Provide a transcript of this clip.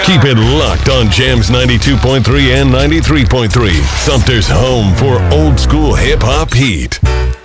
Keep it locked on Jams 92.3 and 93.3. Sumter's home for old school hip hop heat.